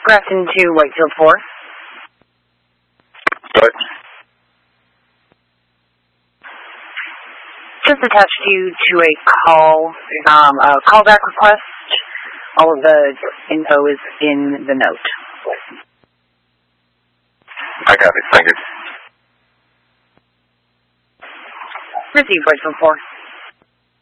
Grafton to Whitefield 4. What? Just attached you to a callback request. All of the info is in the note. I got it. Thank you. Receive Whitefield 4.